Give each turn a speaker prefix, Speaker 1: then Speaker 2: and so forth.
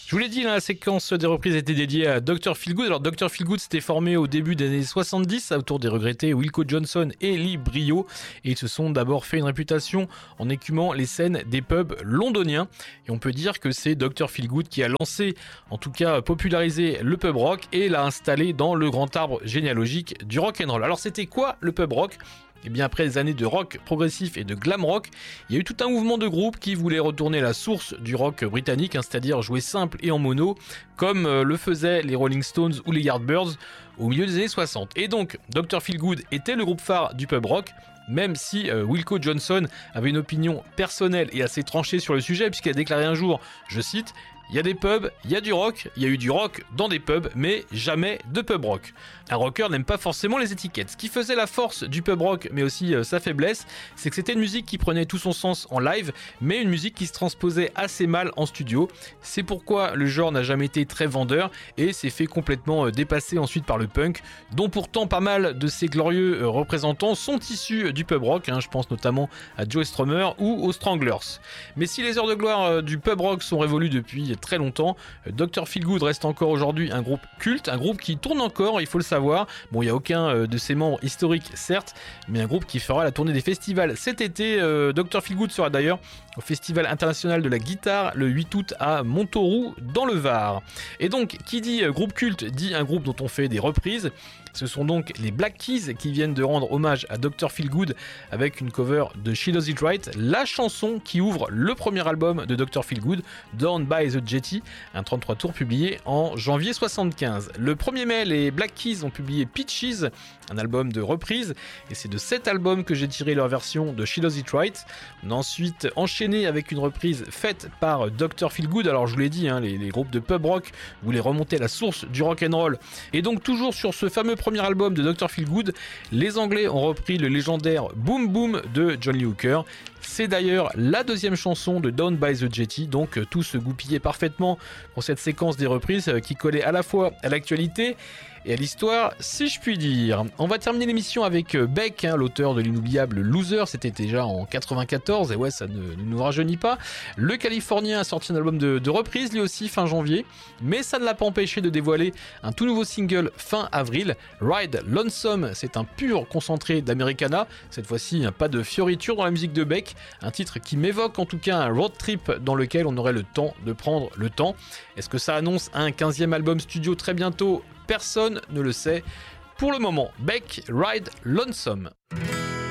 Speaker 1: Je vous l'ai dit, la séquence des reprises était dédiée à Dr. Feelgood. Alors Dr. Feelgood s'était formé au début des années 70 autour des regrettés Wilco Johnson et Lee Brio, et ils se sont d'abord fait une réputation en écumant les scènes des pubs londoniens, et on peut dire que c'est Dr. Feelgood qui a lancé, en tout cas popularisé le pub rock et l'a installé dans le grand arbre généalogique du rock'n'roll. Alors c'était quoi le pub rock ? Et bien après des années de rock progressif et de glam rock, il y a eu tout un mouvement de groupes qui voulaient retourner la source du rock britannique, c'est-à-dire jouer simple et en mono, comme le faisaient les Rolling Stones ou les Yardbirds au milieu des années 60. Et donc, Dr. Feelgood était le groupe phare du pub rock, même si Wilco Johnson avait une opinion personnelle et assez tranchée sur le sujet, puisqu'il a déclaré un jour, je cite, « Il y a des pubs, il y a du rock, il y a eu du rock dans des pubs, mais jamais de pub rock. » Un rocker n'aime pas forcément les étiquettes. Ce qui faisait la force du pub rock, mais aussi sa faiblesse, c'est que c'était une musique qui prenait tout son sens en live, mais une musique qui se transposait assez mal en studio. C'est pourquoi le genre n'a jamais été très vendeur et s'est fait complètement dépasser ensuite par le punk, dont pourtant pas mal de ses glorieux représentants sont issus du pub rock. Je pense notamment à Joe Strummer ou aux Stranglers. Mais si les heures de gloire du pub rock sont révolues depuis très longtemps, Dr. Feelgood reste encore aujourd'hui un groupe culte, un groupe qui tourne encore, il faut le savoir. Bon, il n'y a aucun de ses membres historiques, certes, mais un groupe qui fera la tournée des festivals cet été. Dr. Feelgood sera d'ailleurs au Festival international de la guitare le 8 août à Montauroux, dans le Var. Et donc, qui dit groupe culte, dit un groupe dont on fait des reprises. Ce sont donc les Black Keys qui viennent de rendre hommage à Dr. Feelgood avec une cover de She Does It Right, la chanson qui ouvre le premier album de Dr. Feelgood, Down by the Jetty, un 33 tours publié en janvier 75. Le 1er mai, les Black Keys ont publié Peaches, un album de reprise, et c'est de cet album que j'ai tiré leur version de She Does It Right. On a ensuite enchaîné avec une reprise faite par Dr. Feelgood. Alors je vous l'ai dit, les groupes de pub rock voulaient remonter à la source du rock'n'roll, et donc toujours sur ce fameux premier album de Dr. Feelgood, les Anglais ont repris le légendaire Boom Boom de John Lee Hooker. C'est d'ailleurs la deuxième chanson de Down by the Jetty, donc tout se goupillait parfaitement pour cette séquence des reprises qui collait à la fois à l'actualité et à l'histoire, si je puis dire. On va terminer l'émission avec Beck, l'auteur de l'inoubliable Loser, c'était déjà en 94, et ouais, ça ne nous rajeunit pas. Le Californien a sorti un album de reprise, lui aussi, fin janvier, mais ça ne l'a pas empêché de dévoiler un tout nouveau single fin avril. Ride Lonesome, c'est un pur concentré d'Americana, cette fois-ci pas de fioriture dans la musique de Beck, un titre qui m'évoque en tout cas un road trip dans lequel on aurait le temps de prendre le temps. Est-ce que ça annonce un 15e album studio très bientôt ? Personne ne le sait. Pour le moment, Beck, Ride Lonesome.